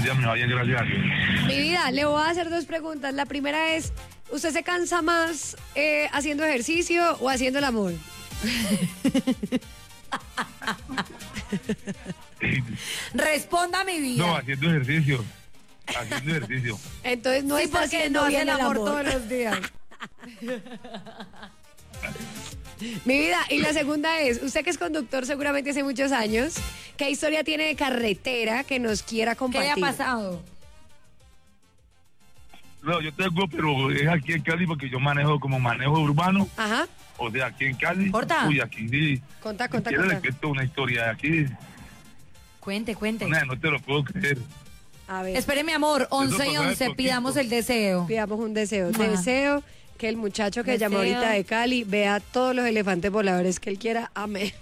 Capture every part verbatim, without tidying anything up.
Ya me va bien, gracias a Dios. Mi vida, le voy a hacer dos preguntas. La primera es, ¿usted se cansa más eh, haciendo ejercicio o haciendo el amor? Responda, mi vida. No, haciendo ejercicio. Haciendo ejercicio. Entonces no Sí, está porque haciendo no bien hace el el amor amor todos todos los días. Mi vida, y la segunda es, usted que es conductor seguramente hace muchos años, ¿qué historia tiene de carretera que nos quiera ¿Qué compartir? ha pasado? No, yo tengo, pero es aquí en Cali porque yo manejo como manejo urbano. Ajá. O sea, aquí en Cali. ¿Corta? Uy, aquí sí. Conta, conta, Quiero conta. le cuento una historia de aquí. Cuente, cuente. No, no te lo puedo creer. A ver, Espere, mi amor, once y pasó de once, poquito. pidamos el deseo. pidamos un deseo. Ah. Deseo que el muchacho que Deseo. llamó ahorita de Cali vea todos los elefantes voladores que él quiera. Amén.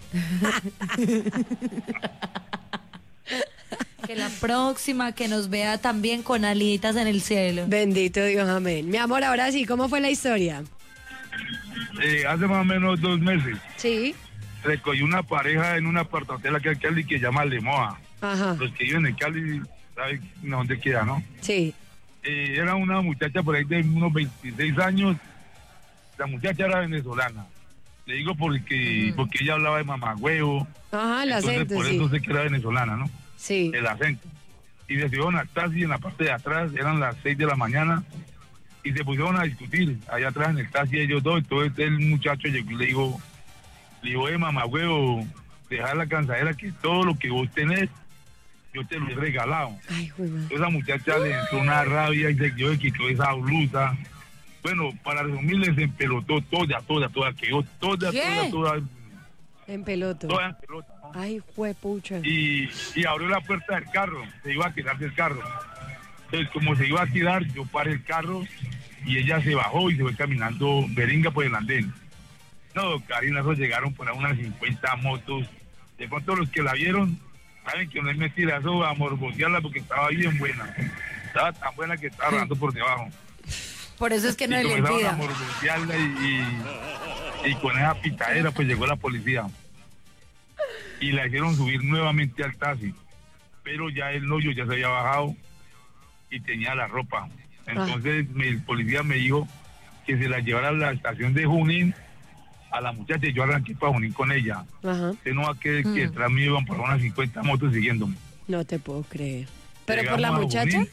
Que la próxima que nos vea también con alitas en el cielo. Bendito Dios, amén. Mi amor, ahora sí, ¿cómo fue la historia? Eh, hace más o menos dos meses Sí. recogí una pareja en una apartamento aquí en Cali que se llama Lemoa. Ajá. Los que viven en Cali saben dónde queda, ¿no? Sí. Eh, era una muchacha por ahí de unos veintiséis años. La muchacha era venezolana. Le digo porque, Ujú. porque ella hablaba de mamagüevo. Ajá, el Entonces, acento, por sí. eso sé que era venezolana, ¿no? Sí. El acento. Y se subieron al taxi en la parte de atrás, eran las seis de la mañana, y se pusieron a discutir allá atrás en el taxi ellos dos. Entonces el muchacho llegó y le dijo, le dijo, eh, mamagüevo, dejar la cansadera que todo lo que vos tenés, yo te lo he regalado. Ay, güey, madre. Entonces la muchacha le entró una rabia y se quedó, quitó esa blusa. Bueno, para resumirles, se empelotó toda, toda, toda, quedó toda, ¿Qué? toda, toda, En peloto. toda en pelota, ¿no? Ay, juepucha. y, y abrió la puerta del carro, se iba a tirar del carro. Entonces, como se iba a tirar, yo paré el carro y ella se bajó y se fue caminando beringa por el andén. No, Karina, esos llegaron por ahí unas cincuenta motos. De pronto los que la vieron, saben que no es mentira, eso a morbosearla porque estaba bien buena. Estaba tan buena que estaba rodando por debajo. Por eso es que no Y le comenzaron a impida. morbosearla y, y, y con esa pitadera pues llegó la policía. Y la hicieron subir nuevamente al taxi. Pero ya el novio ya se había bajado y tenía la ropa. Entonces me- el policía me dijo que se la llevara a la estación de Junín a la muchacha y yo arranqué para Junín con ella. Ajá. Usted no va a creer que Mm. detrás mío iban por unas cincuenta motos siguiéndome. No te puedo creer. ¿Pero por la Llegamos a muchacha? Junín,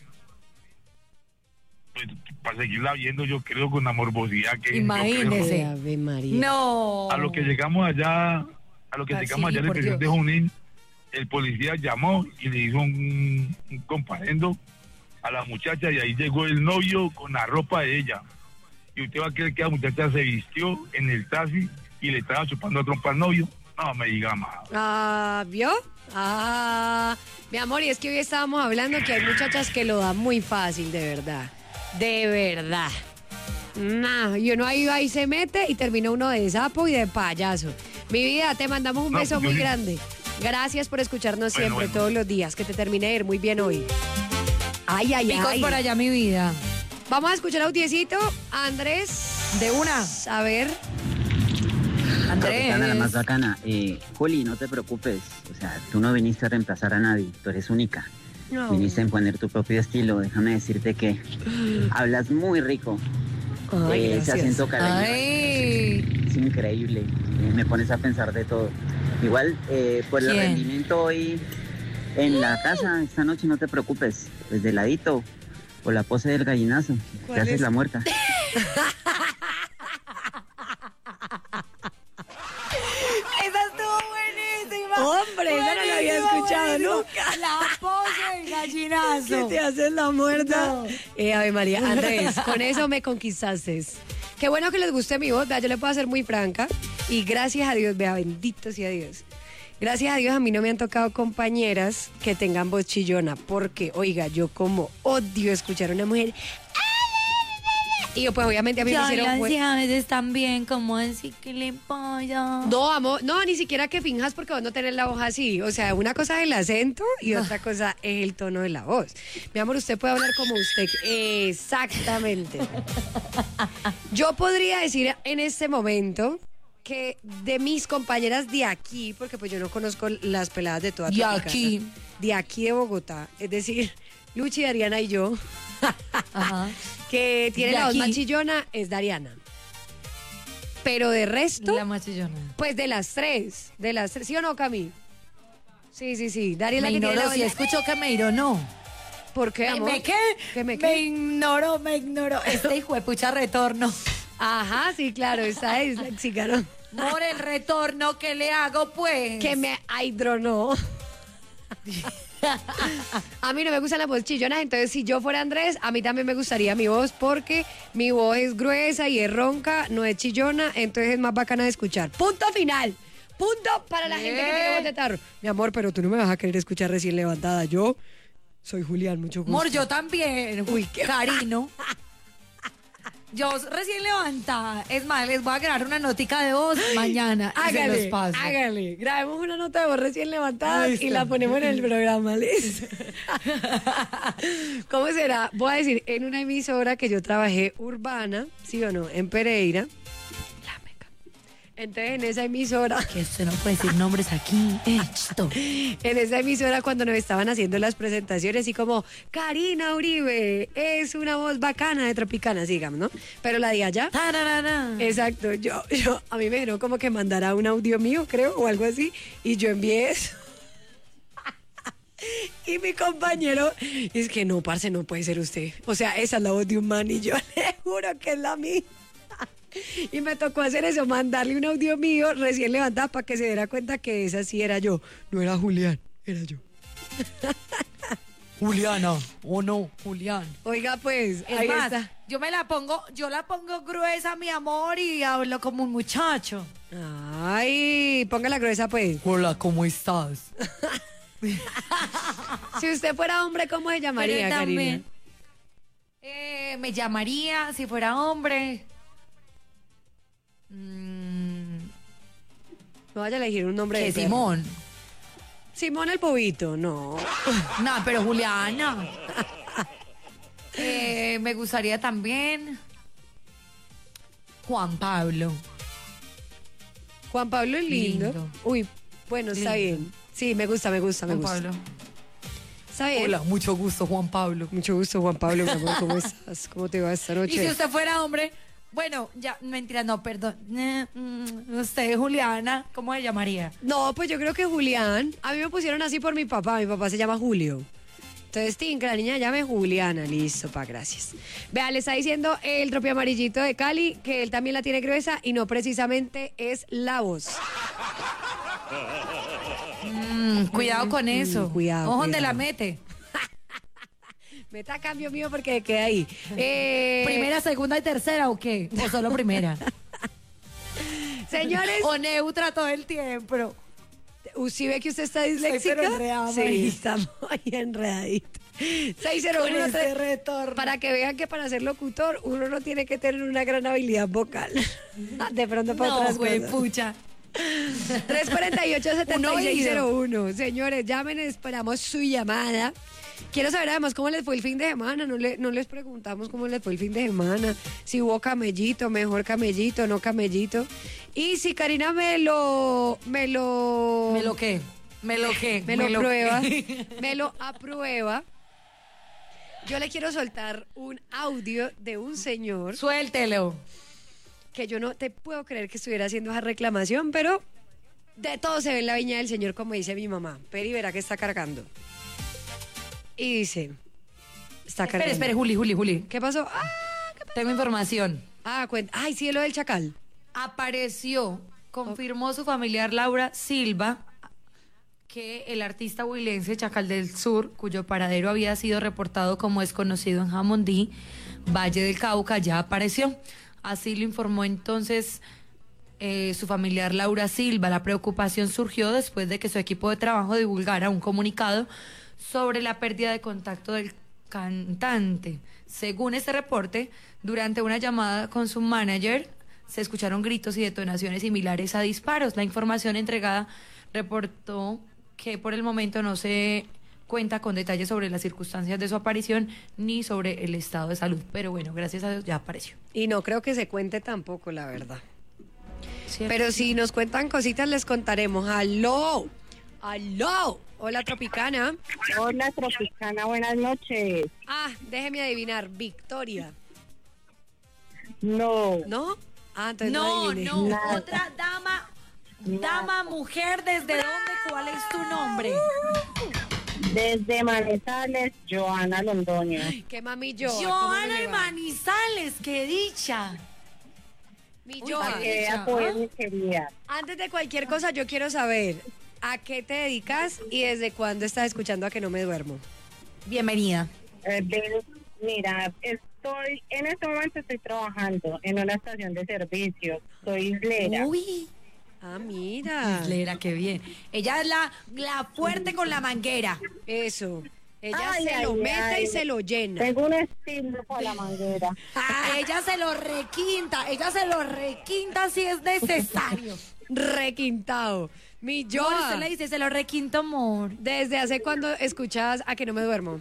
pues, para seguirla viendo yo creo con la morbosidad que yo Imagínese. creo. Ay, Ave María. No. A lo que llegamos allá, a lo que Ah, llegamos sí, allá en la por estación de Dios. Junín, el policía llamó y le hizo un, un comparendo a la muchacha y ahí llegó el novio con la ropa de ella. Y usted va a creer que la muchacha se vistió en el taxi y le estaba chupando a trompa al novio. No me diga más. Ah, ¿vio? Ah, mi amor, y es que hoy estábamos hablando que hay muchachas que lo dan muy fácil, de verdad. De verdad. Nah, y uno ahí va y se mete y termina uno de sapo y de payaso. Mi vida, te mandamos un No, beso yo muy sí. grande. Gracias por escucharnos Bueno, siempre, bueno. todos los días. Que te termine de ir muy bien hoy. Ay, ay, Picos ay. por allá, mi vida. Vamos a escuchar audiecito. Andrés. De una. A ver. Capitana, la más Andrés. bacana. Eh, Juli, no te preocupes. O sea, tú no viniste a reemplazar a nadie. Tú eres única. No. Viniste a imponer tu propio estilo. Déjame decirte que hablas muy rico. Ay, Eh, ese gracias. acento caleño Ay. es increíble. Eh, me pones a pensar de todo. Igual, eh, por el ¿Quién? rendimiento hoy en la casa, esta noche no te preocupes. Pues de ladito. O la pose del gallinazo. Te ¿Cuál haces es? la muerta. Esa estuvo buenísima. Hombre, esa no la había escuchado Buenísima. nunca. La pose del gallinazo. ¿Qué te haces la muerta? No. Eh, Ave María, Andrés, con eso me conquistaste. Qué bueno que les guste mi voz, vea, yo le puedo hacer muy franca. Y gracias a Dios, vea, bendito sea Dios. Gracias a Dios a mí no me han tocado compañeras que tengan voz chillona. Porque, oiga, yo como odio escuchar a una mujer. Y yo, pues obviamente a mí me Ya hicieron. las jue- veces también, como decir que le pasa. No, amor, no, ni siquiera que finjas porque vos no tenés la voz así. O sea, una cosa es el acento y otra cosa es el tono de la voz. Mi amor, usted puede hablar como usted. Exactamente. Yo podría decir en este momento que de mis compañeras de aquí, porque pues yo no conozco las peladas de toda De Tropicana, aquí. de aquí de Bogotá, es decir, Luchi, Dariana y yo, Ajá. que tiene De la voz aquí. más chillona, es Dariana. Pero de resto, La más chillona. pues de las tres, de las tres, ¿sí o no, Cami? Sí, sí, sí, Dari es la Me que tiene la ignoró, voz si de- escuchó que me ironó. ¿Por qué, ¿Me, amor? me qué? ¿Qué me Me qué? ignoró, me ignoró. Este hijo de pucha retorno. Ajá, sí, claro, esa es la chica, Por el retorno que le hago, pues. que me aidronó. A mí no me gustan las voces chillonas, entonces si yo fuera Andrés, a mí también me gustaría mi voz porque mi voz es gruesa y es ronca, no es chillona, entonces es más bacana de escuchar. Punto final. Punto para la gente que tiene voz de tarro. Mi amor, pero tú no me vas a querer escuchar recién levantada. Yo soy Julián, mucho gusto. Amor, yo también. Uy, qué- Carino. Yo recién levantada. Es más, les voy a grabar una notica de voz mañana. y se Hágale, los paso. hágale. Grabemos una nota de voz recién levantada Listo. y la ponemos en el programa, ¿listo? ¿Cómo será? Voy a decir, en una emisora que yo trabajé urbana, ¿sí o no? En Pereira. La meca. Entonces, en esa emisora, Que usted no puede decir nombres aquí. Esto. en esa emisora cuando nos estaban haciendo las presentaciones y como, Karina Uribe es una voz bacana de Tropicana, sí, digamos, ¿no? Pero la de allá... Tararara. Exacto, yo, yo, a mí me dijeron como que mandara un audio mío, creo, o algo así, y yo envié eso. Y mi compañero, es que no, parce, no puede ser usted. O sea, esa es la voz de un man y yo le juro que es la mía. Y me tocó hacer eso, mandarle un audio mío recién levantado para que se diera cuenta que esa sí era yo. No era Julián, era yo. Juliana, o no, Julián. Oiga, pues, Es ahí más, está. yo me la pongo, yo la pongo gruesa, mi amor, y hablo como un muchacho. Ay, póngala gruesa, pues. Hola, ¿cómo estás? Si usted fuera hombre, ¿cómo se llamaría, Pero Karina? también, eh, me llamaría, si fuera hombre. mm, No vaya a elegir un nombre que de perro. Simón. Simón el bobito, no. No, pero Juliana. Eh, me gustaría también Juan Pablo. Juan Pablo es lindo. Lindo. Uy, bueno, está Lindo. bien. Sí, me gusta, me gusta, me Juan gusta. Pablo. Está bien. Hola, mucho gusto, Juan Pablo. Mucho gusto, Juan Pablo, mi amor. ¿Cómo estás? ¿Cómo te va esta Y si noche? usted fuera hombre, bueno, ya, mentira, no, perdón. Eh, mm, Usted, Juliana, ¿cómo se llamaría? No, pues yo creo que Julián. A mí me pusieron así por mi papá. Mi papá se llama Julio. Entonces, Tim, que la niña llame Juliana. Listo, pa, gracias. Vea, le está diciendo el tropio amarillito de Cali que él también la tiene gruesa y no precisamente es la voz. Mm, cuidado con eso. cuidado, Ojo donde cuidado. la mete. Meta a cambio mío porque queda ahí. Eh, ¿Primera, segunda y tercera o qué? ¿O solo primera? Señores, O neutra todo el tiempo. ¿usted ve que usted está disléxica? pero enredada, sí, María. está muy enredadito. seis cero uno Con tres ese retorno. Para que vean que para ser locutor uno no tiene que tener una gran habilidad vocal. De pronto para No, otras güey, cosas. pucha. tres cuatro ocho, siete Un seis oído. cero uno. Señores, llamen, esperamos su llamada. Quiero saber además cómo les fue el fin de semana. No, le- no les preguntamos cómo les fue el fin de semana. Si hubo camellito, mejor camellito, no camellito. Y si Karina me lo... Me lo... ¿Me lo qué? ¿Me lo qué? me lo prueba, qué? me lo aprueba. Yo le quiero soltar un audio de un señor Suéltelo. que yo no te puedo creer que estuviera haciendo esa reclamación, pero de todo se ve en la viña del señor, como dice mi mamá. Peri verá que está cargando. Y dice, está Espere, cargando. espere, Juli, Juli, Juli. ¿Qué pasó? Ah, Tengo información. ah, cuenta. Ay, sí, lo del chacal. Apareció, confirmó su familiar Laura Silva que el artista huilense Chacal del Sur, cuyo paradero había sido reportado como desconocido en Jamundí, Valle del Cauca, ya apareció. Así lo informó entonces eh, su familiar Laura Silva. La preocupación surgió después de que su equipo de trabajo divulgara un comunicado sobre la pérdida de contacto del cantante. Según este reporte, durante una llamada con su manager, se escucharon gritos y detonaciones similares a disparos. La información entregada reportó que por el momento no se cuenta con detalles sobre las circunstancias de su aparición ni sobre el estado de salud. Pero bueno, gracias a Dios ya apareció. Y no creo que se cuente tampoco, la verdad. ¿Cierto? Pero si nos cuentan cositas, les contaremos. ¡Aló! ¡Aló! Hola, Tropicana. Hola, Tropicana, buenas noches. Ah, déjeme adivinar, Victoria. No. ¿No? Ah, entonces no, No, adiviné. no, Nada. otra dama, dama, mujer, ¿desde dónde? ¿Cuál es tu nombre? Desde Manizales, Joana Londoño. ¿Qué mami yo? Joana de Manizales, qué dicha. Mi Uy, Joa, qué Que ella pues, mi querida. antes de cualquier cosa yo quiero saber a qué te dedicas y desde cuándo estás escuchando A Que No Me Duermo. Bienvenida. Eh, ven, mira, estoy, en este momento estoy trabajando en una estación de servicio. Soy islera. Uy, Ah, mira. Islera, qué bien. Ella es la, la fuerte con la manguera. Eso. Ella Ay, se ay, lo mete ay. y se lo llena. Tengo un estilo para la manguera. Ah, ella se lo requinta, ella se lo requinta si es necesario. Requintado. Mi Yo Joa, usted le dice, se lo requinto, amor. ¿desde hace cuándo escuchas A Que No Me Duermo?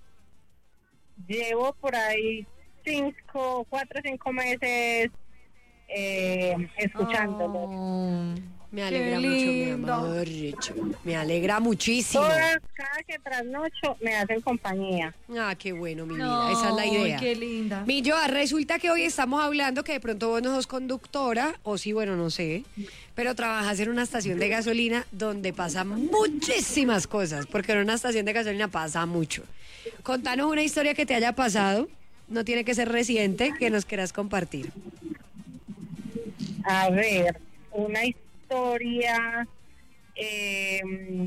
Llevo por ahí cinco, cuatro o cinco meses eh, escuchándolo. Oh, Me alegra qué mucho, mi lindo. amor. Richo. Me alegra muchísimo. Todas, cada que trasnocho me hacen compañía. Ah, qué bueno, mi vida. No, Esa es la idea. qué linda. Mi Joa, resulta que hoy estamos hablando que de pronto vos no sos conductora, o sí, bueno, no sé, pero trabajas en una estación de gasolina donde pasan muchísimas cosas, porque en una estación de gasolina pasa mucho. Contanos una historia que te haya pasado, no tiene que ser reciente, que nos quieras compartir. A ver, una historia, eh,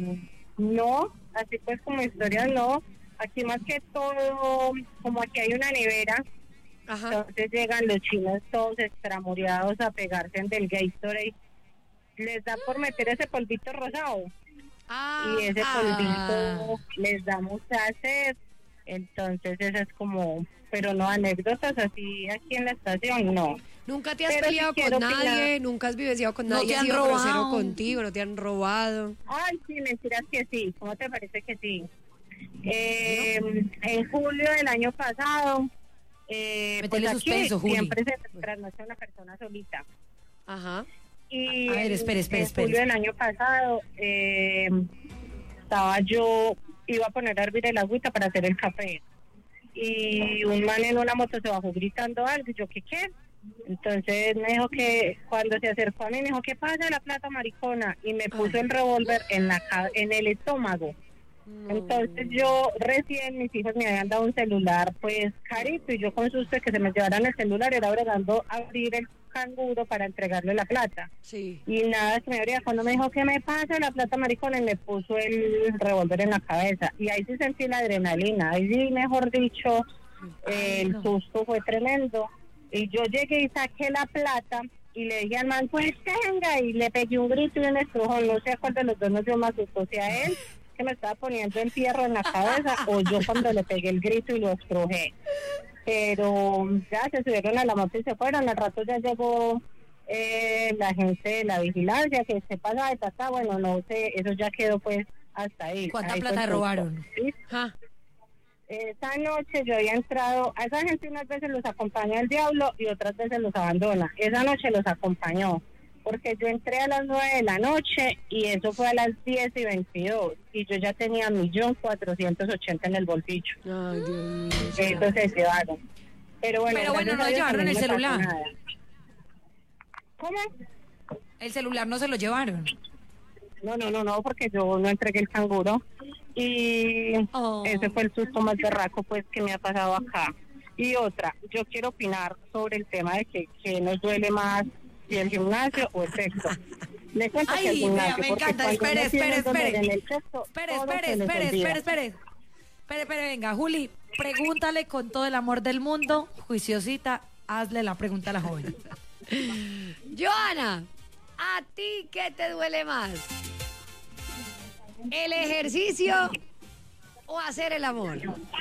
no, así pues como historia no. Aquí más que todo, como aquí hay una nevera, Ajá. entonces llegan los chinos todos extramureados a pegarse en del Gatorade. Les da por meter ese polvito rosado Ah, y ese ah. polvito les da mucha sed. Entonces eso es como, pero no anécdotas así aquí en la estación, no. ¿Nunca te has Pero peleado sí quiero con nadie? opinar. ¿Nunca has vivenciado con No nadie? te ¿Has han sido grosero robado. contigo? ¿No te han robado? Ay, sí, mentiras que sí. ¿Cómo te parece que sí? Eh, en julio del año pasado, eh, pues Métele aquí suspenso, Juli. siempre se trasnocha una persona solita. Ajá. Y A ver, espere, espere, en espere. julio del año pasado, eh, estaba yo, iba a poner a hervir el agüita para hacer el café. Y un man en una moto se bajó gritando algo, y yo, ¿qué qué? Entonces me dijo que cuando se acercó a mí me dijo, ¿qué pasa la plata maricona? Y me puso el revólver en la ca- en el estómago. Entonces yo recién mis hijos me habían dado un celular pues carito y yo con susto de que se me llevaran el celular era bregando a abrir el canguro para entregarle la plata. Sí. Y nada, se me abría cuando me dijo, ¿qué me pasa la plata maricona? Y me puso el revólver en la cabeza. Y ahí sí sentí la adrenalina, ahí sí, mejor dicho, eh, el susto fue tremendo. Y yo llegué y saqué la plata y le dije al man, pues tenga, y le pegué un grito y un estrujón. No sé a cuál de los dos nos dio más susto, si a él, que me estaba poniendo el fierro en la cabeza, o yo cuando le pegué el grito y lo estrujé. Pero ya se subieron a la moto y se fueron. Al rato ya llegó eh, la gente de la vigilancia, que se pasa de tata, bueno, no sé, eso ya quedó pues hasta ahí. ¿Cuánta Ahí fue plata todo. robaron? ¿Sí? Ah, Esa noche yo había entrado, a esa gente unas veces los acompaña el diablo y otras veces los abandona. Esa noche los acompañó, porque yo entré a las nueve de la noche y eso fue a las diez y veintidós y yo ya tenía millón cuatrocientos ochenta en el bolsillo. ay, Dios mío. Eso se llevaron. Pero bueno, Pero bueno, gracias no a Dios llevaron a mí el no me pasó celular. nada. ¿Cómo? El celular no se lo llevaron. No, no, no, no, porque yo no entregué el canguro y Oh. ese fue el susto más berraco pues que me ha pasado acá. Y otra, yo quiero opinar sobre el tema de que, que nos duele más, si el gimnasio o el sexo. Le cuento Ay, que el vea, gimnasio, me porque encanta. cuando Espere, uno tiene espere, dolor espere. en el sexo, Espere, todo espere, se les espere, olvida. espere, espere. Espere, espere, venga, Juli, pregúntale con todo el amor del mundo, juiciosita, hazle la pregunta a la joven. Joana, ¿a ti qué te duele más? ¿El ejercicio o hacer el amor?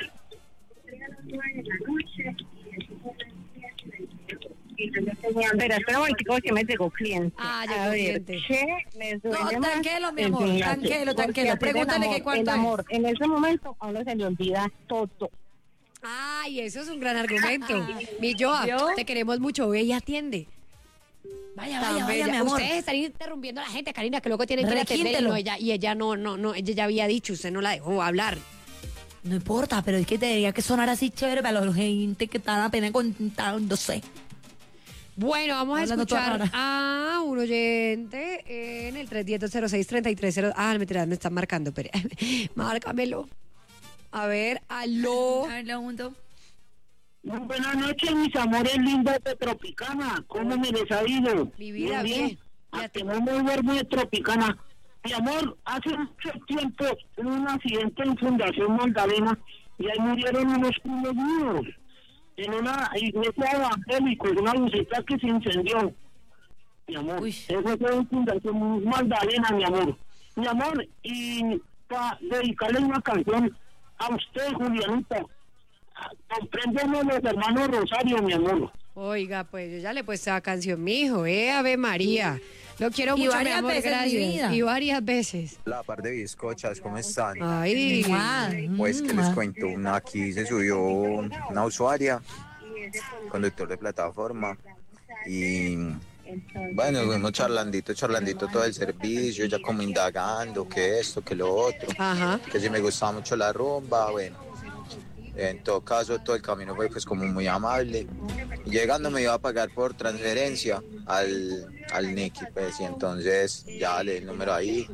Espera, espera un momentico que me llegó cliente. Ah, llegó A ver, cliente. ¿qué les duele No, más? tranquilo, mi El amor, gimnasio. tranquilo, Porque tranquilo. hacer el Pregúntale amor, que cuánto el es. amor, en ese momento a uno se le olvida todo. Ay, eso es un gran argumento. Mi Joa, ¿Vio? te queremos mucho, ve y atiende. Vaya, Tan vaya, vaya, bella. mi amor. Ustedes están interrumpiendo a la gente, Karina, que luego tienen que ir a atender y, Requíntelo. no, ella, y ella no, no, no, ella ya había dicho, usted no la dejó hablar. No importa, pero es que tendría que sonar así chévere para la gente que están apenas contándose. Bueno, vamos a Hablando toda escuchar rara. a un oyente en el tres uno cero, cero seis, tres tres cero. Ah, mentira, me están marcando, pero márcamelo. A ver, aló. A ver, lo junto. Muy buenas noches, mis amores lindos de Tropicana. ¿Cómo me les ha ido? Mi vida, bien. A que no me duermo de Tropicana. Mi amor, hace mucho tiempo hubo un accidente en Fundación Magdalena y ahí murieron unos culos míos. En una iglesia evangélica, en una buseta que se incendió. Mi amor, Uy. eso fue en Fundación Magdalena, mi amor. Mi amor, y para dedicarle una canción a usted, Julianita. Compréndeme los hermanos Rosario, mi amor. Oiga, pues yo ya le he puesto la canción, mijo, eh, Ave María. Lo quiero Y mucho, mi varias amor, veces, mi gracias. vida. Y varias veces. La par de bizcochas, ¿cómo están? Ay, Mua, Pues que les mua. cuento, una, aquí se subió una usuaria, conductor de plataforma, y bueno, fuimos charlandito, charlandito todo el servicio, ya como indagando, que esto, que lo otro, ajá. que si me gustaba mucho la rumba, bueno. En todo caso, todo el camino fue pues como muy amable. Y llegando me iba a pagar por transferencia al, al Nicky, pues, y entonces ya le di el número ahí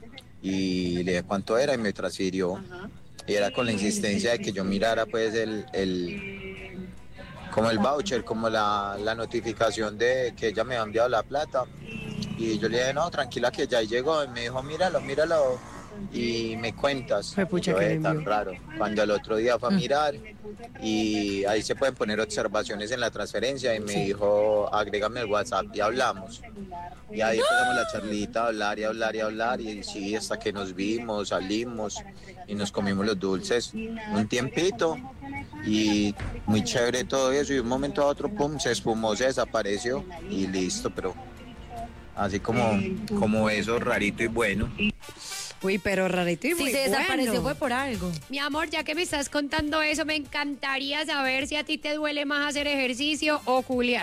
y le dije cuánto era y me transfirió. Y era con la insistencia de que yo mirara pues el, el como el voucher, como la, la notificación de que ella me había enviado la plata. Y yo le dije, no, tranquila que ya llegó. Y me dijo, míralo, míralo y me cuentas. Fue pucha Yo, que "Eh, le envió". tan raro. Cuando al otro día fue a mirar y ahí se pueden poner observaciones en la transferencia y me dijo, agrégame el WhatsApp y hablamos. Y ahí empezamos la charlita, a hablar y hablar y hablar y sí, hasta que nos vimos, salimos y nos comimos los dulces un tiempito y muy chévere todo eso y de un momento a otro, pum, se espumó, se desapareció y listo, pero así como, como eso rarito y bueno. Uy, pero rarito y Si muy se desapareció bueno. fue por algo. Mi amor, ya que me estás contando eso, me encantaría saber si a ti te duele más hacer ejercicio o culiar.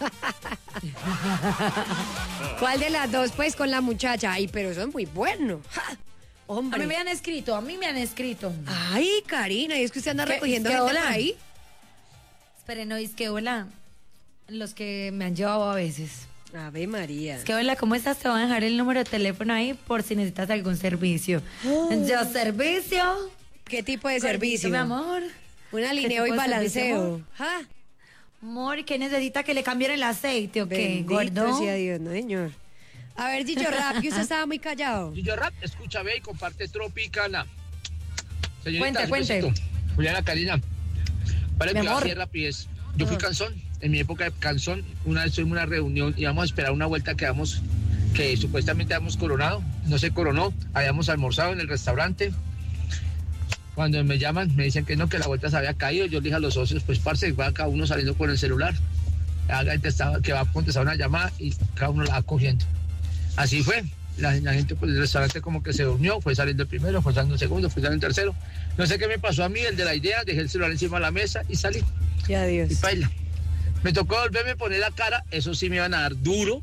¿Cuál de las dos, pues, con la muchacha? Ay, pero eso es muy bueno. ¡Ja! A Hombre. mí me han escrito, a mí me han escrito. Ay, Karina, ¿y es que usted anda ¿Qué? recogiendo ¿Qué gente hola? por ahí? Esperen, no, es que hola. Los que me han llevado a veces. Ave María. Es que hola, ¿cómo estás? Te voy a dejar el número de teléfono ahí por si necesitas algún servicio. Yo, servicio. ¿Qué tipo de Gordito, servicio? mi amor. Un alineo ¿Qué y tipo de balanceo. servicio, ¡Ja! Amor, ¿qué necesita que le cambien el aceite o qué, Bendito gordo? sea Dios, no, señor. A ver, Gillo Rap, que usted estaba muy callado. Gillo Rap, escucha, ve y comparte Tropicana. Señorita, Cuente, un cuente. besito. Juliana, Karina, para Mi que amor. así de rapidez. Yo fui cansón, en mi época de cansón, una vez tuvimos una reunión y íbamos a esperar una vuelta que damos, que supuestamente habíamos coronado, no se coronó, habíamos almorzado en el restaurante. Cuando me llaman, me dicen que no, que la vuelta se había caído. Yo le dije a los socios, pues parce, va cada uno saliendo con el celular. La gente estaba, que va a contestar una llamada y cada uno la va cogiendo. Así fue. La, la gente pues, del restaurante como que se durmió, fue saliendo el primero, fue saliendo el segundo, fue saliendo el tercero. No sé qué me pasó a mí, el de la idea, dejé el celular encima de la mesa y salí. Ya, Dios. Y paila. Me tocó volverme a poner la cara, eso sí me iban a dar duro.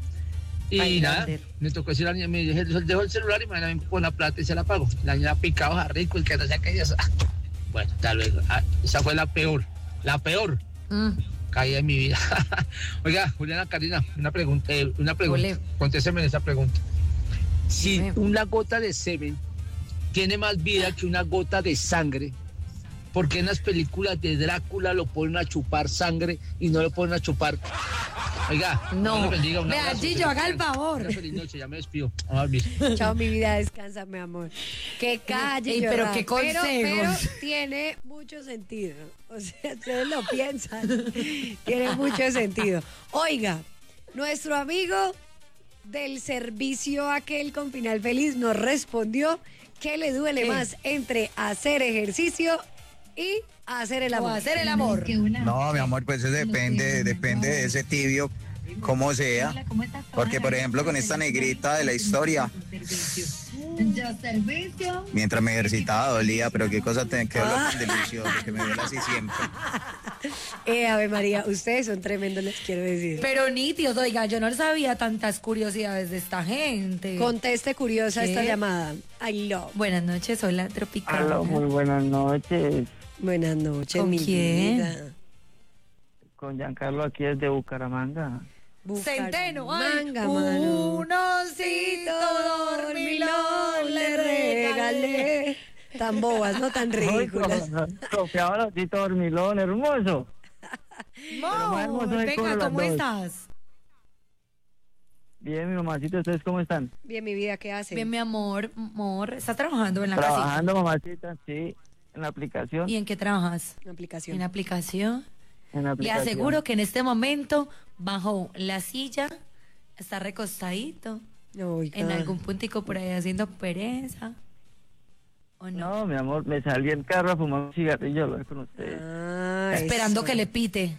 Y nada, Bailander. me tocó decir a la niña, me dije, dejo el celular y mañana vengo con la plata y se la pago. La niña picado a rico, el que no sé qué. y eso. Bueno, tal vez, ah, esa fue la peor, la peor Mm. caída en mi vida. Oiga, Juliana, Karina, una pregunta, eh, una pregunta. Ole. Contésteme esa pregunta. Si Dime. una gota de semen tiene más vida que una gota de sangre, ¿por qué en las películas de Drácula lo ponen a chupar sangre y no lo ponen a chupar? Oiga, No. Dios le bendiga, un Vea, abrazo, Gillo, que haga se el cuiden. favor. Una feliz noche, ya me despido. Vamos a dormir. Chao, mi vida, descansa, mi amor. Que calle, Ey, Gillo pero Rap. qué pero, pero consejos. tiene mucho sentido. O sea, ustedes lo piensan. Tiene mucho sentido. Oiga, nuestro amigo del servicio aquel con final feliz nos respondió que le duele ¿Qué? más entre hacer ejercicio y hacer el O amor. hacer el amor. No, mi amor, pues eso depende, depende de ese tibio como sea. Porque, por ejemplo, con esta negrita de la historia, mientras me ejercitaba dolía, pero qué cosa te quedó tan delicioso, que me duele así siempre. Eh, Ave María, ustedes son tremendos, les quiero decir. Pero nítidos, oiga, yo no sabía tantas curiosidades de esta gente. Conteste curiosa ¿Qué? esta llamada. I love. Buenas noches, hola Tropicana. Aló, muy buenas noches. Buenas noches, ¿Con mi quién? vida. Con Giancarlo aquí desde Bucaramanga. Centeno, ay, Bucaramanga, mano. un osito dormilón le regalé. Tan bobas, no tan ridículas. Tropeado el osito dormilón, hermoso. Pero más Mo, hermoso es venga, como las ¿cómo dos. estás? Bien, mi mamacita, ¿ustedes cómo están? Bien, mi vida, ¿qué hace? Bien, mi amor, amor, ¿estás trabajando en la Trabajando, mamacita, sí, en la aplicación. casita? ¿Y en qué trabajas? Una aplicación. En aplicación. En la Le aplicación. aseguro que en este momento, bajo la silla, está recostadito, Oiga. en algún puntico por ahí haciendo pereza. ¿O no? No, mi amor, me salí del carro a fumar un cigarrillo a hablar con ustedes. Ah, Esperando eso. que le pite.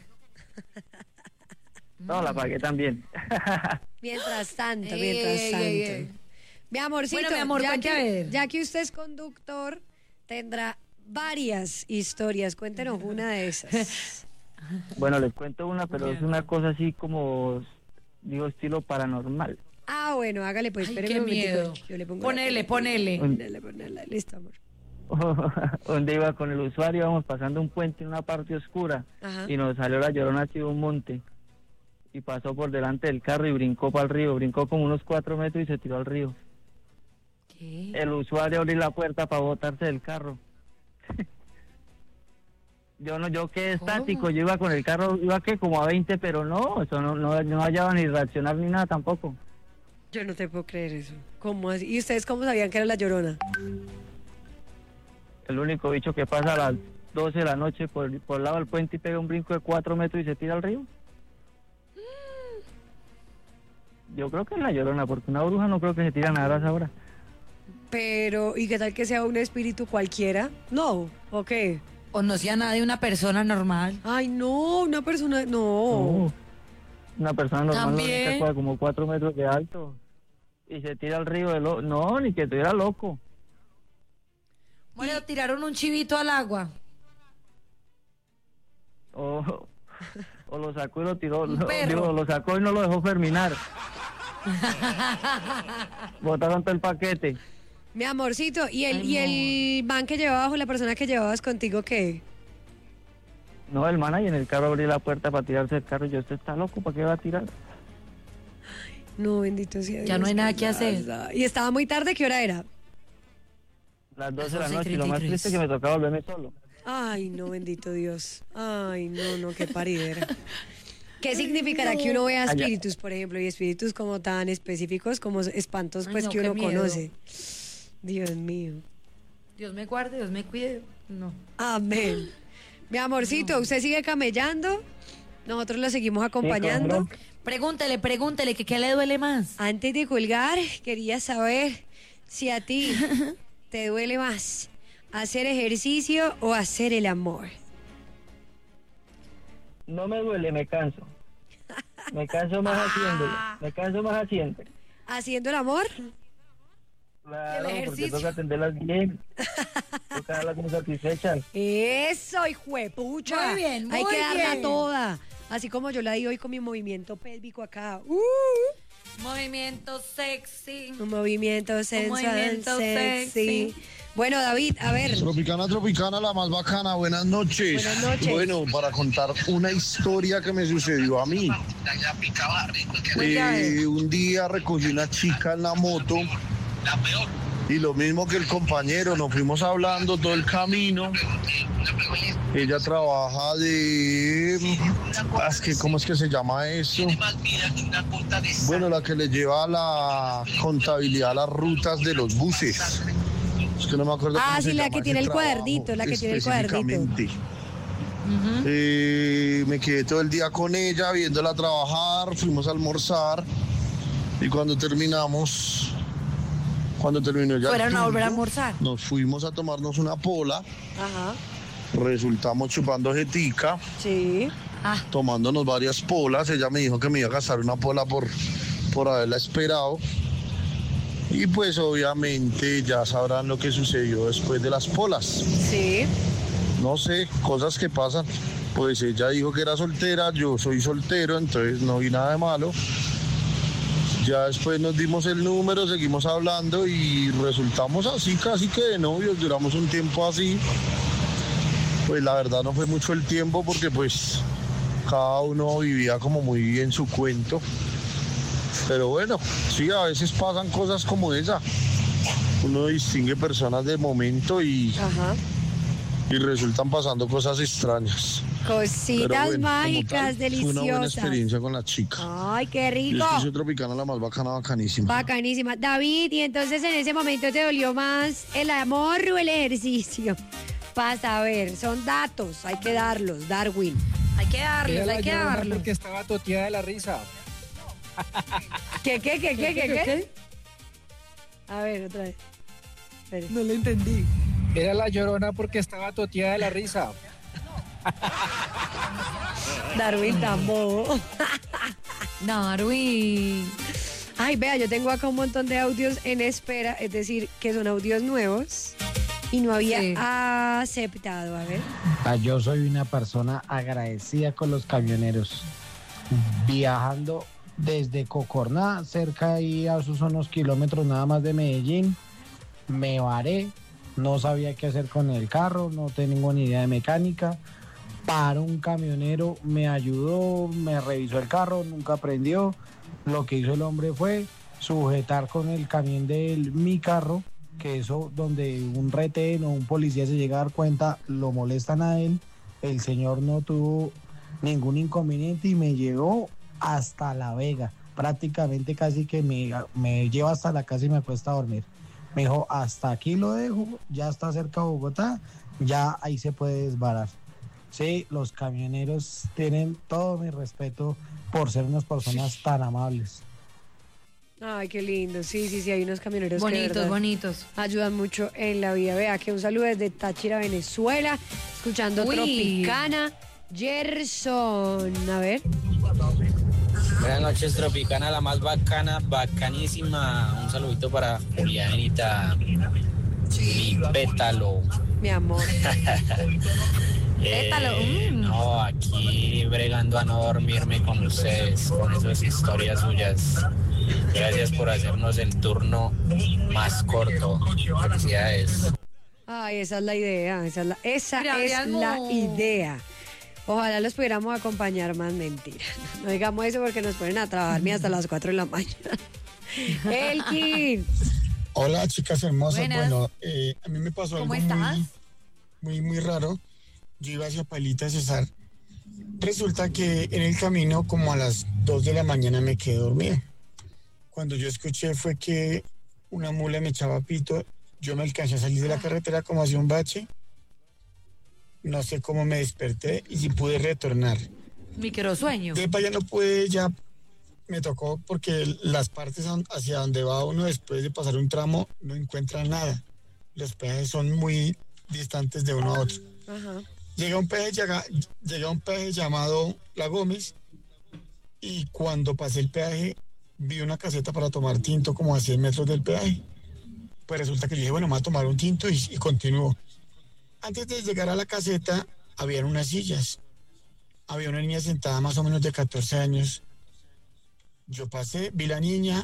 No, la pagué también. Mientras tanto, Ey, mientras ey, tanto. ey, ey. Mi amorcito, Bueno, mi amor, ya, cuente que, a ver. ya que usted es conductor, tendrá varias historias. Cuéntenos una de esas. Bueno, les cuento una, pero es una cosa así como, digo, estilo paranormal. Ah, bueno, hágale pues. Ay, espéreme qué un momentico, miedo. yo le pongo Ponele, la- ponele. Ponele, ponele. Listo, amor. Donde iba con el usuario, íbamos pasando un puente en una parte oscura Ajá. y nos salió la llorona así de un monte y pasó por delante del carro y brincó para el río, brincó como unos cuatro metros y se tiró al río. ¿Qué? El usuario abrió la puerta para botarse del carro. Yo no, yo quedé estático, yo iba con el carro, iba que como a veinte, pero no, eso no, no, no hallaba ni reaccionar ni nada tampoco. Yo no te puedo creer eso. ¿Cómo así? ¿Y ustedes cómo sabían que era la llorona? El único bicho que pasa a las doce de la noche por, por el lado del puente y pega un brinco de cuatro metros y se tira al río. Yo creo que es la llorona, porque una bruja no creo que se tire a nadar a esa hora. Pero, ¿y qué tal que sea un espíritu cualquiera? No, ¿o qué? O no sea nada de una persona normal. Ay, no, una persona, no. No. Una persona normal no También. brinca cua- como cuatro metros de alto y se tira al río de lo... No, ni que estuviera loco. Bueno, tiraron un chivito al agua. O, o lo sacó y lo tiró, Un lo, perro. digo, lo sacó y no lo dejó terminar. Botaron todo el paquete. Mi amorcito, ¿y el, Ay, y el man que llevabas o la persona que llevabas contigo qué? No, el man ahí en el carro abrió la puerta para tirarse del carro y yo, ¿usted está loco? ¿Para qué va a tirar? No, bendito sea Dios. Ya no hay nada que hacer. ¿Y estaba muy tarde? ¿Qué hora era? Las doce de la doce y noche y lo más treinta y tres. triste es que me tocaba volverme solo. Ay, no, bendito Dios. Ay, no, no, qué paridera. ¿Qué significará que uno vea Allá. espíritus, por ejemplo, y espíritus como tan específicos como espantos Ay, pues no, que qué uno miedo. conoce? Dios mío. Dios me guarde, Dios me cuide. No. Amén. Mi amorcito, ¿usted sigue camellando? Nosotros la seguimos acompañando. cómo no. Pregúntele, pregúntele que qué le duele más. Antes de colgar, quería saber si a ti te duele más hacer ejercicio o hacer el amor. No me duele, me canso. Me canso más haciéndolo. Me canso más haciendo. ¿Haciendo el amor? Claro, ¿El porque ejercicio? toca atenderlas bien. Toca darlas muy satisfechas. Eso, hijuepucha. Muy bien, muy Hay que darla bien. toda. Así como yo la di hoy con mi movimiento pélvico acá. Uh, Movimiento sexy. un movimiento sensual, movimiento sexy. sexy. Bueno, David, a ver. Tropicana, Tropicana, la más bacana. Buenas noches. Buenas noches. Bueno, para contar una historia que me sucedió a mí. Eh, un día recogí una chica en la moto y lo mismo que el compañero, nos fuimos hablando todo el camino. Ella trabaja de... ah, Es que, ¿cómo es que se llama eso? Bueno, la que le lleva la contabilidad a las rutas de los buses. Es que no me acuerdo Ah, cómo sí, se la llama que tiene ese el cuadernito, la que tiene el cuadernito. específicamente. Eh, me quedé todo el día con ella, viéndola trabajar, fuimos a almorzar y cuando terminamos, cuando terminó ya el Fueron a volver a turno, almorzar. nos fuimos a tomarnos una pola, Ajá, resultamos chupando jetica sí. Ah. tomándonos varias polas. Ella me dijo que me iba a gastar una pola por, por haberla esperado. Y pues obviamente ya sabrán lo que sucedió después de las polas. Sí. No sé, cosas que pasan. Pues ella dijo que era soltera, yo soy soltero, entonces no vi nada de malo. Ya después nos dimos el número, seguimos hablando y resultamos así casi que de novios, duramos un tiempo así. Pues la verdad no fue mucho el tiempo porque pues cada uno vivía como muy en su cuento. Pero bueno, sí, a veces pasan cosas como esa. Uno distingue personas de momento y, Ajá. y resultan pasando cosas extrañas. Cositas Pero bueno, mágicas, tal, deliciosas. Fue una buena experiencia con la chica. Ay, qué rico. Y es que Tropicana la más bacana, bacanísima. Bacanísima. David, y entonces en ese momento te dolió más el amor o el ejercicio. Para saber, son datos, hay que darlos, Darwin. Hay que darlos, hay que darlos. Porque estaba toteada de la risa. ¿Qué, qué, qué, qué, qué, qué? A ver, otra vez. Espere. No le entendí. Era la Llorona porque estaba toteada de la risa. Darwin tan bobo. Darwin. Ay, vea, yo tengo acá un montón de audios en espera, es decir, que son audios nuevos y no había Sí. aceptado. A ver. Yo soy una persona agradecida con los camioneros. Viajando desde Cocorná, cerca ahí a esos unos kilómetros nada más de Medellín, me varé, no sabía qué hacer con el carro, no tenía ninguna idea de mecánica. Paró un camionero, me ayudó, me revisó el carro, nunca prendió. Lo que hizo el hombre fue sujetar con el camión de mi carro, que eso donde un retén o un policía se llega a dar cuenta, lo molestan a él. El señor no tuvo ningún inconveniente y me llevó hasta La Vega. Prácticamente casi que me, me lleva hasta la casa y me acuesta a dormir. Me dijo, hasta aquí lo dejo, ya está cerca de Bogotá, ya ahí se puede desbarar. Sí, los camioneros tienen todo mi respeto por ser unas personas tan amables. Ay, qué lindo. Sí, sí, sí, hay unos camioneros Bonitos, que de verdad bonitos. ayudan mucho en la vida. Vea, que un saludo desde Táchira, Venezuela, escuchando Uy. Tropicana. Gerson, a ver. Buenas noches, Tropicana, la más bacana, bacanísima. Un saludito para Julianita, mi pétalo. Mi amor. Pétalo, Eh, mm. No, aquí bregando a no dormirme con ustedes, con esas historias suyas. Gracias por hacernos el turno más corto. Felicidades. Ay, esa es la idea, esa es la, esa Mira, es Adrián, la no. idea. Ojalá los pudiéramos acompañar, más mentira. No digamos eso porque nos ponen a trabajar hasta las cuatro de la mañana. Elkin. Hola, chicas hermosas. Buenas. Bueno, eh, a mí me pasó algo ¿Cómo estás? muy, muy, muy raro. Yo iba hacia Pailita Cesar. Resulta que en el camino, como a las dos de la mañana, me quedé dormido. Cuando yo escuché fue que una mula me echaba pito. Yo me alcancé a salir de la carretera como hacia un bache. No sé cómo me desperté y sí pude retornar. Microsueño. De para allá no pude, ya me tocó porque las partes son hacia donde va uno después de pasar un tramo no encuentra nada. Los peajes son muy distantes de uno a otro. Ajá. Llega un peaje, llega, llega un peaje llamado La Gómez y cuando pasé el peaje vi una caseta para tomar tinto como a cien metros del peaje. Pues resulta que yo dije, bueno, me voy a tomar un tinto y, y continúo. Antes de llegar a la caseta, habían unas sillas. Había una niña sentada más o menos de catorce años. Yo pasé, vi la niña,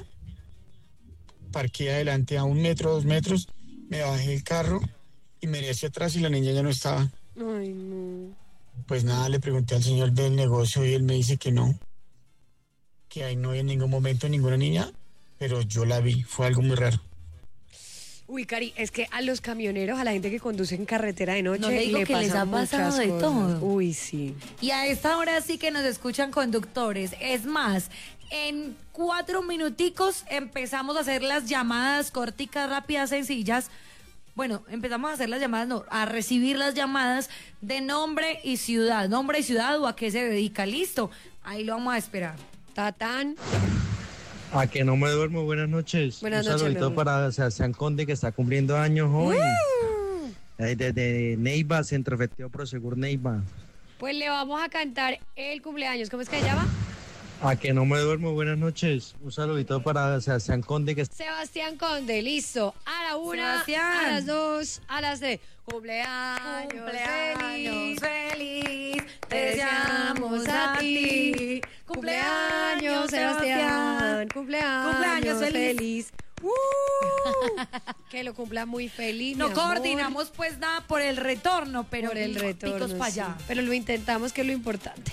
parqué adelante a un metro, dos metros, me bajé del carro y miré hacia atrás y la niña ya no estaba. Ay, no. Pues nada, le pregunté al señor del negocio y él me dice que no, que ahí no hay en ningún momento ninguna niña, pero yo la vi, fue algo muy raro. Uy, Cari, es que a los camioneros, a la gente que conduce en carretera de noche, No le digo que les pasan ha pasado muchas de cosas. todo. Uy, sí. Y a esta hora sí que nos escuchan conductores. Es más, en cuatro minuticos empezamos a hacer las llamadas corticas, rápidas, sencillas. Bueno, empezamos a hacer las llamadas, no, a recibir las llamadas de nombre y ciudad. Nombre y ciudad o a qué se dedica. Listo, ahí lo vamos a esperar. Tatán. A que no me duermo, buenas noches. Buenas Un noches, saludito mi amor. para Sebastián Conde, que está cumpliendo años hoy. Eh, Desde Neiva, Centro Efectivo Prosegur Neiva. Pues le vamos a cantar el cumpleaños. ¿Cómo es que se llama? A que no me duermo, buenas noches. Un saludito para Sebastián Conde que Sebastián Conde, listo. A la una, Sebastián. a las dos, a las tres. Cumpleaños, Cumpleaños feliz. feliz, te deseamos a ti. Cumpleaños, Sebastián. Cumpleaños, Cumpleaños feliz. feliz. ¡Uh! Que lo cumpla muy feliz. No mi amor. coordinamos pues nada por el retorno, pero Por el retorno. picos para sí. allá. Pero lo intentamos, que es lo importante.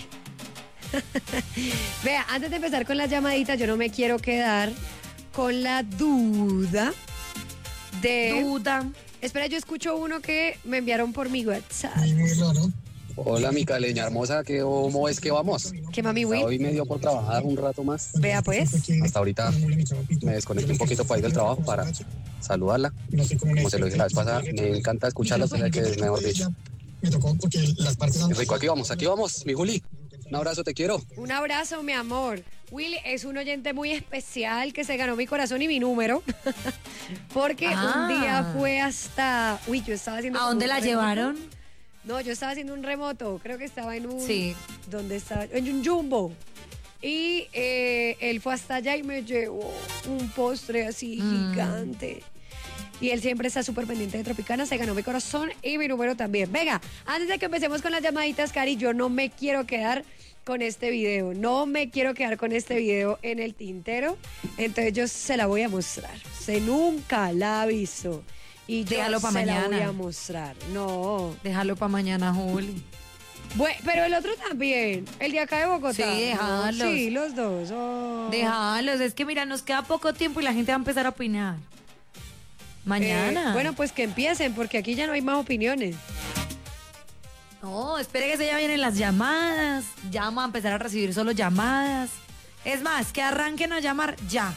Vea, antes de empezar con las llamaditas, yo no me quiero quedar con la duda de... Duda. Espera, yo escucho uno que me enviaron por mi WhatsApp. Muy raro. Hola, mi caleña hermosa, ¿qué, ¿cómo es que vamos? ¿Qué mami, Hasta Will? hoy me dio por trabajar un rato más. Vea, pues. Hasta ahorita me desconecté un poquito para ir del trabajo para saludarla. Como se lo dije la vez pasada, me encanta escucharla, o sea que es mejor dicho. Me tocó porque las partes son... Qué rico, aquí vamos, aquí vamos, mi Juli. Un abrazo, te quiero. Un abrazo, mi amor. Willy es un oyente muy especial que se ganó mi corazón y mi número. Porque Ah. un día fue hasta... Uy, yo estaba haciendo... ¿A como dónde un la remoto. llevaron? No, yo estaba haciendo un remoto. Creo que estaba en un... Sí. ¿Dónde estaba? En un jumbo. Y eh, él fue hasta allá y me llevó un postre así Mm. gigante. Y él siempre está súper pendiente de Tropicana. Se ganó mi corazón y mi número también. Venga, antes de que empecemos con las llamaditas, Cari, yo no me quiero quedar con este video. No me quiero quedar con este video en el tintero. Entonces yo se la voy a mostrar. Se nunca la ha visto. Y yo Déjalo pa' se la mañana. voy a mostrar. No. Déjalo para mañana, Juli. Bueno, pero el otro también. El de acá de Bogotá. Sí, déjalos. Sí, los dos. Oh. Déjalos, es que mira, nos queda poco tiempo y la gente va a empezar a opinar. Mañana. Eh, bueno, pues que empiecen, porque aquí ya no hay más opiniones. No, espere que se ya vienen las llamadas. Ya vamos a empezar a recibir solo llamadas. Es más, que arranquen a llamar ya.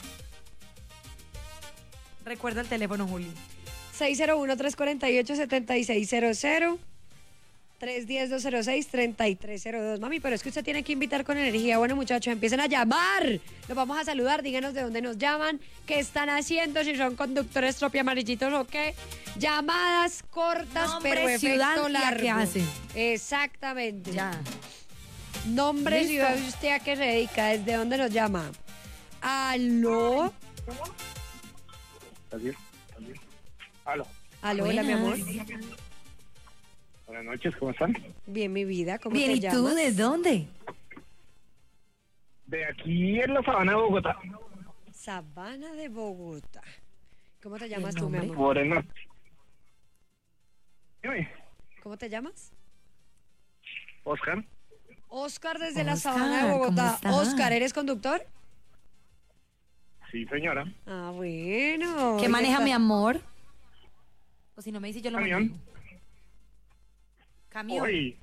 Recuerda el teléfono, Juli. seis cero uno, tres cuatro ocho, siete seis cero cero. tres uno cero, dos cero seis, tres tres cero dos. Mami, pero es que usted tiene que invitar con energía. Bueno, muchachos, empiecen a llamar. Los vamos a saludar. Díganos de dónde nos llaman, qué están haciendo, si son conductores tropi amarillitos o qué. Llamadas cortas, Nombre, pero ciudad efecto y a largo. qué hacen. Exactamente. Ya. Nombre, Listo. ciudad y usted a qué se dedica, desde dónde nos llama. Aló. Así es, así es. Aló. Aló, hola, mi amor. Buenas noches, ¿cómo están? Bien, mi vida, ¿cómo Bien, te ¿y llamas? tú de dónde? De aquí en la sabana de Bogotá, Sabana de Bogotá. ¿Cómo te llamas ¿El tú, mi nombre? amor? por el norte. Dime, ¿Cómo te llamas? Oscar. Oscar desde la Oscar, Sabana de ¿cómo Bogotá. estás? Oscar, ¿eres conductor? Sí, señora. Ah, bueno. ¿Qué ¿Y maneja está- mi amor? O si no me dice, yo lo Camión. manejo. Camión. Uy.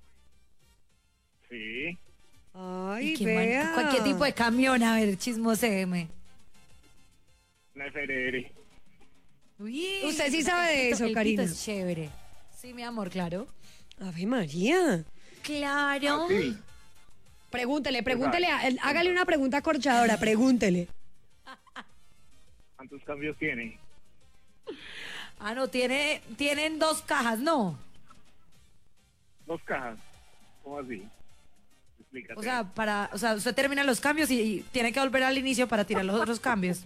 Sí. Ay, ¿Y qué, vea. man- cuál- qué tipo de camión? A ver, chismoseme. Una F R R. Uy, Usted sí sabe de el eso, pito Karina. es chévere. Sí, mi amor, claro. Ave María. Claro. Ah, sí. Pregúntele, pregúntele. a- él- Hágale una pregunta corchadora, pregúntele. ¿Cuántos cambios tiene? Ah, no, tiene, tienen dos cajas, ¿no? Dos cajas. ¿Cómo así? Explícate. O sea, para, o sea, usted termina los cambios y, y tiene que volver al inicio para tirar los otros cambios.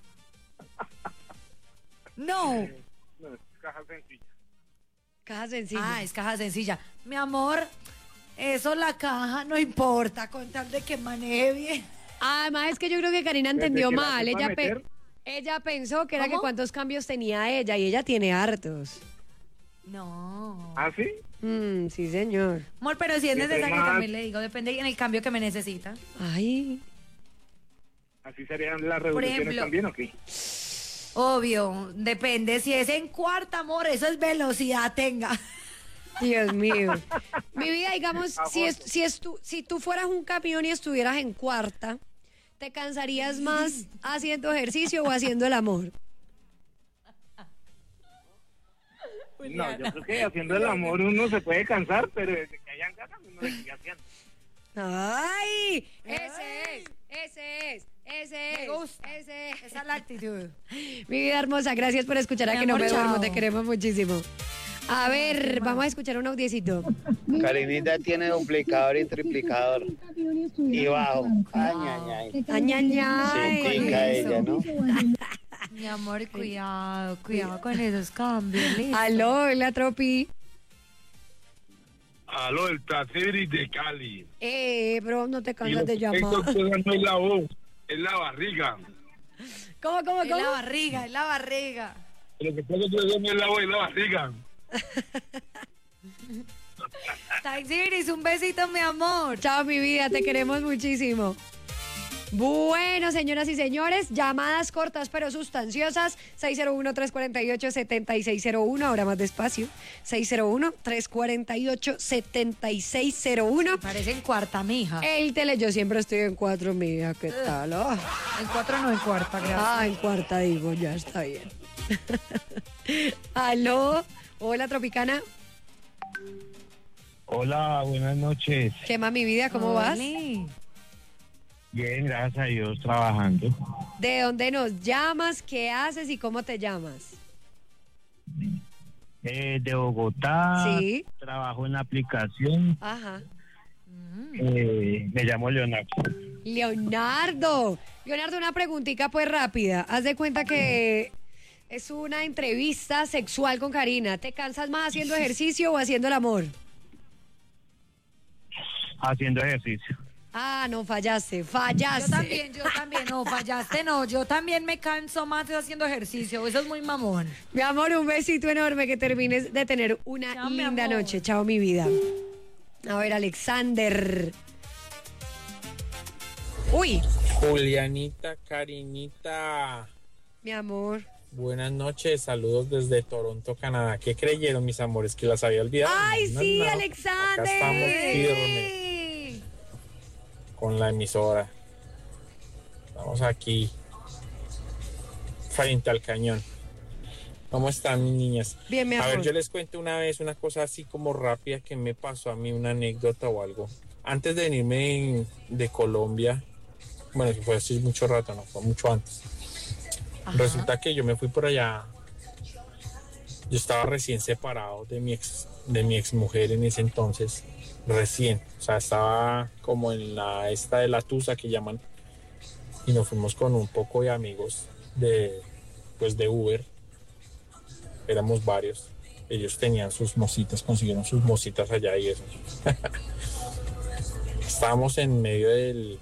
No. No, es caja sencilla. Caja sencilla. Ah, es caja sencilla. Mi amor, eso la caja no importa, con tal de que maneje bien. Además, es que yo creo que Karina Desde entendió que la mal. sepa Ella, pe- meter. ella pensó que era ¿Cómo? que cuántos cambios tenía ella y ella tiene hartos. No. ¿Ah, sí? Mm, sí, señor. Amor, pero si es Entre necesario más- también le digo, depende en el cambio que me necesita. Ay. ¿Así serían las revoluciones ejemplo- también o qué? Obvio, depende. Si es en cuarta, amor, eso es velocidad, tenga. Dios mío. Mi vida, digamos, A si, vos. es, si, es tú, si tú fueras un camión y estuvieras en cuarta, ¿te cansarías más haciendo ejercicio o haciendo el amor? No, yo creo que haciendo el amor uno se puede cansar, pero desde que hayan ganas uno le sigue haciendo. ¡Ay! Ese es, ese es, ese es. Me gusta. Ese es. Esa es la actitud. Mi vida hermosa, gracias por escuchar a Mi Que No amor, Me Duermo, chao. te queremos muchísimo. A ver, vamos a escuchar un audiecito. Karinita tiene duplicador y triplicador. Y bajo. Ay, ay, ay. Ay, ay, ay. Se tica ella, ¿no? Mi amor, cuidado, cuidado con esos cambios. ¿Listo? Aló, la tropi. Aló, el Taceris de Cali. Eh, bro, no te Y cansas lo de que llamar. tengo que no es la voz, es la barriga. ¿Cómo, cómo, Es cómo? la barriga, es la barriga. Lo que tengo que no es la voz, es la barriga. Taxiris, un besito, mi amor. Chao, mi vida, te queremos muchísimo. Bueno, señoras y señores, llamadas cortas pero sustanciosas. seis cero uno, tres cuatro ocho, siete seis cero uno, ahora más despacio. seis cero uno, tres cuatro ocho, siete seis cero uno. Parece en cuarta, mija. El tele, yo siempre estoy en cuatro, mija, ¿qué tal? Oh. En cuatro no, en cuarta, gracias. Ah, en cuarta digo, ya está bien. Aló, hola, Tropicana. Hola, buenas noches. ¿Qué más, mi vida? ¿Cómo vas? Bien, gracias a Dios, trabajando. ¿De dónde nos llamas? ¿Qué haces y cómo te llamas? Eh, de Bogotá. Sí. Trabajo en la aplicación. Ajá. Eh, me llamo Leonardo. Leonardo. Leonardo, una preguntita pues rápida. Haz de cuenta que es una entrevista sexual con Karina. ¿Te cansas más haciendo ejercicio o haciendo el amor? Haciendo ejercicio. Ah, no, fallaste, fallaste. Yo también, yo también, no, fallaste, no. Yo también me canso más haciendo ejercicio. Eso es muy mamón. Mi amor, un besito enorme, que termines de tener una Chao, mi linda amor. noche. Chao, mi vida. A ver, Alexander. Uy, Julianita, Karinita, mi amor. buenas noches, saludos desde Toronto, Canadá. ¿Qué creyeron, mis amores, que las había olvidado? Ay, No, sí, no. Alexander. Acá estamos firmes con la emisora. Estamos aquí frente al cañón. ¿Cómo están, mis niñas? Bien, mi A ver, amor. yo les cuento una vez una cosa así como rápida que me pasó a mí, una anécdota o algo. Antes de venirme de Colombia, bueno, que fue hace mucho rato, no, fue mucho antes. Ajá. Resulta que yo me fui por allá. Yo estaba recién separado de mi ex, de mi ex mujer en ese entonces, recién. O sea, estaba como en la esta de la tusa que llaman. Y nos fuimos con un poco de amigos de, pues de Uber. Éramos varios. Ellos tenían sus mositas, consiguieron sus mositas allá y eso. Estábamos en medio del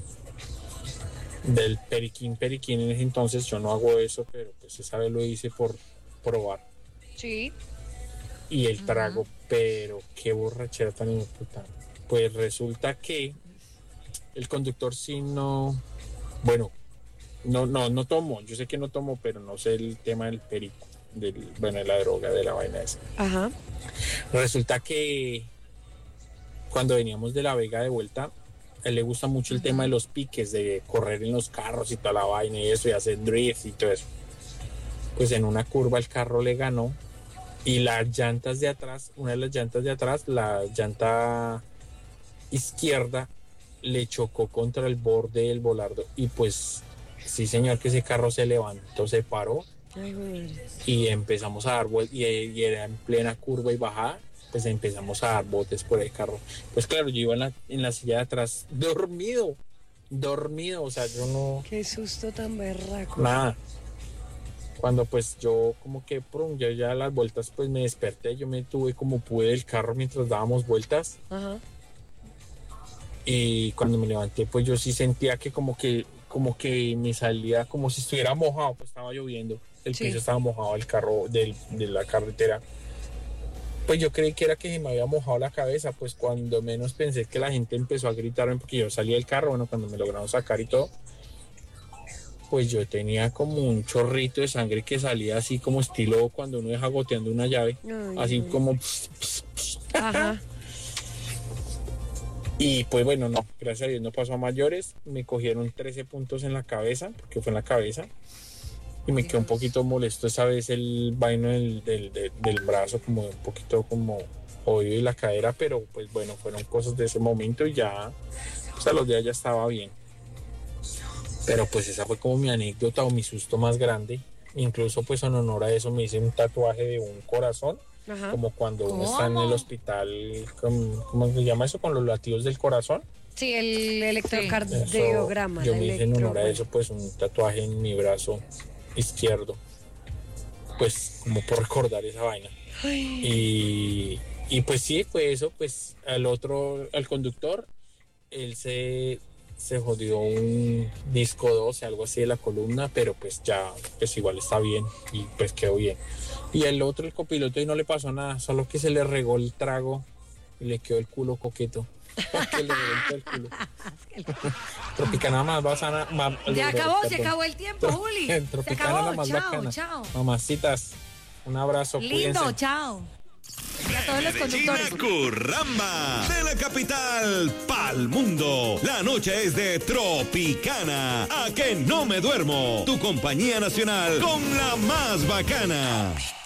del periquín, periquín en ese entonces. Yo no hago eso, pero pues esa vez lo hice por probar. Sí. Y el trago, pero qué borrachera tan importante. Pues resulta que el conductor sí no, bueno, no, no, no tomó. Yo sé que no tomó, pero no sé el tema del perico, del, bueno, de la droga, de la vaina esa. Ajá. Resulta que cuando veníamos de La Vega de vuelta, a él le gusta mucho el tema de los piques, de correr en los carros y toda la vaina y eso, y hacer drift y todo eso. Pues en una curva el carro le ganó y las llantas de atrás, una de las llantas de atrás, la llanta izquierda, le chocó contra el borde del volardo y pues sí, señor, que ese carro se levantó, se paró. Ay, güey. Y empezamos a dar vueltas, y, y era en plena curva y bajada, pues empezamos a dar botes por el carro. Pues claro, yo iba en la, en la silla de atrás dormido, dormido, o sea, yo no, Qué susto tan berraco. nada. Cuando pues yo como que, prum, yo ya las vueltas pues me desperté, yo me tuve como pude del carro mientras dábamos vueltas. Ajá. Y cuando me levanté pues yo sí sentía que como que, como que me salía como si estuviera mojado, pues estaba lloviendo. El Sí. piso estaba mojado, el carro del, de la carretera. Pues yo creí que era que se me había mojado la cabeza, pues cuando menos pensé que la gente empezó a gritarme porque yo salí del carro, bueno, cuando me lograron sacar y todo, pues yo tenía como un chorrito de sangre que salía así como estilo cuando uno deja goteando una llave, Ay, así ay. como... Ajá. Y pues bueno, no, gracias a Dios no pasó a mayores, me cogieron trece puntos en la cabeza, porque fue en la cabeza. Y me quedó un poquito molesto esa vez el vaino del, del, del, del brazo, como un poquito como jodido y la cadera, pero pues bueno, fueron cosas de ese momento y ya, pues a los días ya estaba bien. Pero pues esa fue como mi anécdota o mi susto más grande. Incluso pues en honor a eso me hice un tatuaje de un corazón Ajá. como cuando uno ¿Cómo? está en el hospital, ¿cómo, cómo se llama eso? Con los latidos del corazón. Sí, el electrocardiograma. Eso, yo la me hice en honor a electro- eso, pues un tatuaje en mi brazo izquierdo, pues como por recordar esa vaina. Y, y pues sí, fue eso, pues al otro, al conductor, él se, se jodió un disco doce, algo así de la columna, pero pues ya, pues igual está bien y pues quedó bien. Y el otro, el copiloto, y no le pasó nada, solo que se le regó el trago y le quedó el culo coqueto. Que le reventó el culo. Tropicana más bacana. Más, Ya acabó, se perdón. acabó el tiempo, Juli. Se Tropicana acabó, la más chao, bacana. chao. Mamacitas, un abrazo, Lindo, cuídense. chao. Y a todos los Medellín conductores. a Curramba, de la capital pa'l mundo. La noche es de Tropicana. A que no me duermo. Tu compañía nacional con la más bacana.